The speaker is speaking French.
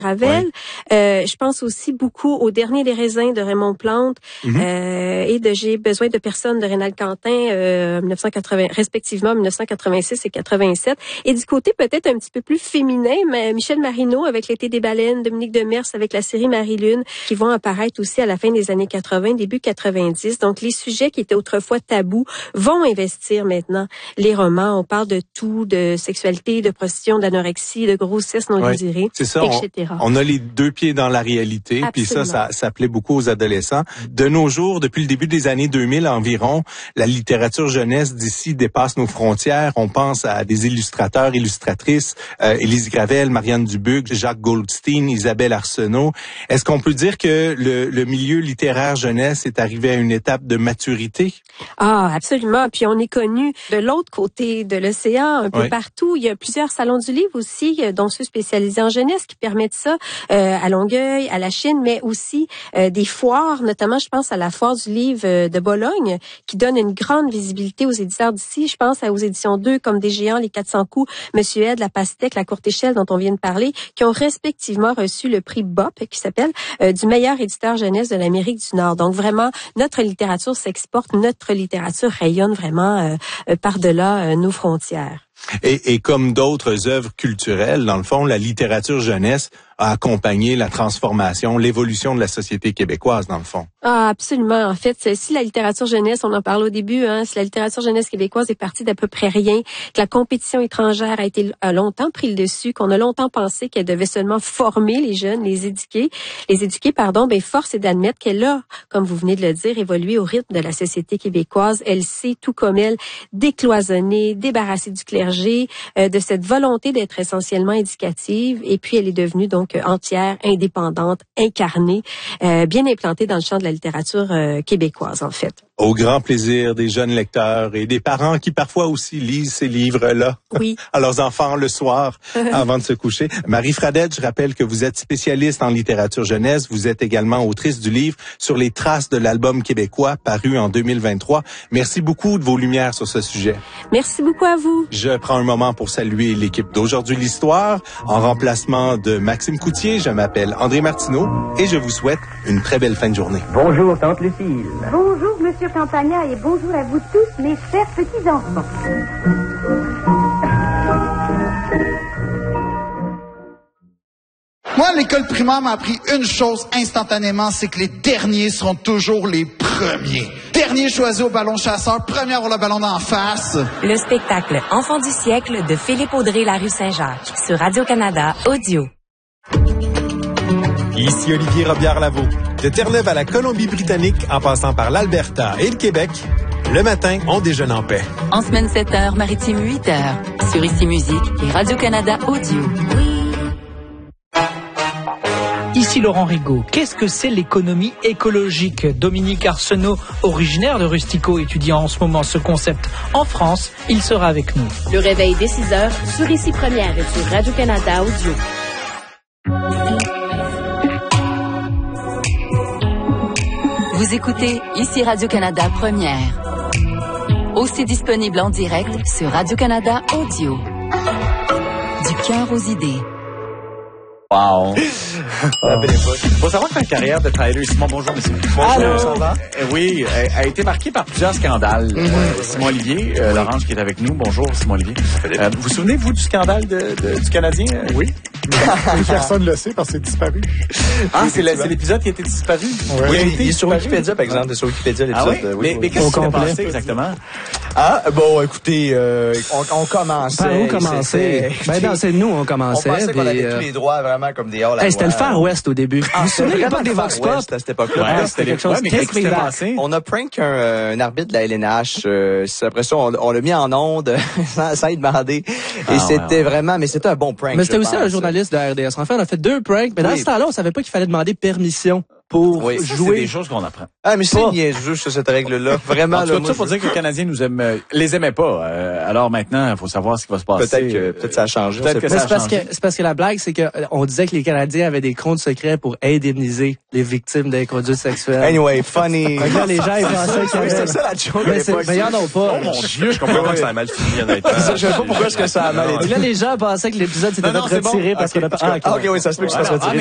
Ravel. Je pense aussi beaucoup au Dernier des raisins de Raymond Plante et de J'ai besoin de personnes de Rénal Quentin, 1980, respectivement 1986 et 87. Et du côté peut-être un petit peu plus féminin, Michel Marino avec L'été des baleines, Dominique Demers avec la série Marie-Lune, qui vont apparaître aussi à la fin des années 80, début 90. Donc les sujets qui étaient autrefois tabous vont investir maintenant les romans. On parle de tout, de sexualité, de prostitution, d'anorexie, de grossesse non désirée, c'est ça, etc. On a les deux pieds dans la réalité, puis ça plaît beaucoup aux adolescents. De nos jours, depuis le début des années 2000 environ, la littérature jeunesse d'ici dépasse nos frontières. On pense à des illustrateurs, illustratrices, Élise Gravel, Marianne Dubuc, Jacques Goldstein, Isabelle Arsenault. Est-ce qu'on peut dire que le milieu littéraire jeunesse est arrivé à une étape de maturité? Ah, absolument. Puis on est connu de l'autre côté de l'océan, un peu partout. Il y a plusieurs salons du livre aussi, dont ceux spécialisés en jeunesse, qui permettent ça à Longueuil, à la Chine, mais aussi des foires, notamment je pense à la foire du livre de Bologne, qui donne une grande visibilité aux éditeurs d'ici. Je pense aux éditions 2 comme des géants, les 400 coups, Monsieur Ed, la Pastèque, la Courte Échelle dont on vient de parler, qui ont respectivement reçu le prix BOP, qui s'appelle du meilleur éditeur jeunesse de l'Amérique du Nord. Donc vraiment, notre littérature s'exporte, notre littérature rayonne vraiment par-delà nos frontières. Et comme d'autres œuvres culturelles, dans le fond, la littérature jeunesse a accompagné la transformation, l'évolution de la société québécoise, dans le fond. Ah, absolument. En fait, si la littérature jeunesse, on en parlait au début, si la littérature jeunesse québécoise est partie d'à peu près rien, que la compétition étrangère a longtemps pris le dessus, qu'on a longtemps pensé qu'elle devait seulement former les jeunes, les éduquer, force est d'admettre qu'elle a, comme vous venez de le dire, évolué au rythme de la société québécoise. Elle sait, tout comme elle, décloisonner, débarrasser du clergé, de cette volonté d'être essentiellement éducative, et puis elle est devenue donc entière, indépendante, incarnée, bien implantée dans le champ de la littérature québécoise, en fait. Au grand plaisir des jeunes lecteurs et des parents qui parfois aussi lisent ces livres-là à leurs enfants le soir avant de se coucher. Marie Fradette, je rappelle que vous êtes spécialiste en littérature jeunesse. Vous êtes également autrice du livre Sur les traces de l'album québécois paru en 2023. Merci beaucoup de vos lumières sur ce sujet. Merci beaucoup à vous. Je prends un moment pour saluer l'équipe d'Aujourd'hui l'Histoire. En remplacement de Maxime Coutier, je m'appelle André Martineau et je vous souhaite une très belle fin de journée. Bonjour, Tante Lucille. Bonjour, Monsieur Campagna, et bonjour à vous tous, mes chers petits-enfants. Moi, l'école primaire m'a appris une chose instantanément, c'est que les derniers seront toujours les premiers. Dernier choisi au ballon chasseur, premier à avoir le ballon d'en face. Le spectacle Enfants du siècle de Philippe Audrey, la rue Saint-Jacques, sur Radio-Canada Audio. Ici Olivier Robillard-Lavaux. De Terre-Neuve à la Colombie-Britannique, en passant par l'Alberta et le Québec, le matin, on déjeune en paix. En semaine 7h, maritime 8h, sur Ici Musique et Radio-Canada Audio. Ici Laurent Rigaud. Qu'est-ce que c'est l'économie écologique? Dominique Arsenault, originaire de Rustico, étudiant en ce moment ce concept en France. Il sera avec nous. Le réveil dès 6h sur Ici Première et sur Radio-Canada Audio. Vous écoutez Ici Radio-Canada Première. Aussi disponible en direct sur Radio-Canada Audio. Du cœur aux idées. Wow! Faut savoir que la carrière de Tyler Simon, bonjour monsieur. Bonjour, ça va? Oui, a été marquée par plusieurs scandales. Simon Olivier, Laurence qui est avec nous. Bonjour Simon Olivier. Vous souvenez-vous du scandale du Canadien? Oui. Personne ne le sait parce que c'est disparu. Ah, c'est l'épisode qui a été disparu? Oui, il est sur Wikipédia, par exemple. Sur Wikipédia, l'épisode. Ah oui? Mais qu'est-ce qui s'est passé exactement? Ah, bon, écoutez, on commençait. Par où commencer? C'est nous, on commençait. On pensait qu'on avait tous les droits vraiment comme des hors-la-loi. C'était le Far West au début. Vous vous souvenez l'époque des Vox Pop? À cette époque-là. C'était quelque chose de passé. On a prank un arbitre de la LNH. Après ça, on l'a mis en onde sans y demander. Et c'était vraiment, mais c'était un bon prank. Mais c'était aussi un journaliste de RDS. En fait, on a fait 2 pranks. Mais dans ce temps-là, on savait pas qu'il fallait demander permission pour jouer. C'est des choses qu'on apprend. Ah, mais c'est niaiseux, cette règle-là. Vraiment, en tout cas, ça pour dire que les Canadiens les aimaient pas. Alors maintenant, il faut savoir ce qui va se passer. Peut-être ça a changé. C'est parce que la blague, c'est que on disait que les Canadiens avaient des comptes secrets pour indemniser les victimes d'inconduite sexuelle. Anyway, funny. Là, les gens, ils pensaient qu'il y avait... C'était ça la joke. Mais ils en ont pas. Oh mon Dieu, je comprends pas que ça a mal fini, honnêtement. Je sais pas pourquoi est-ce que ça a mal été. Là, les gens pensaient que l'épisode s'était retiré parce qu'on a pas... OK, oui, ça se peut que ça se retire.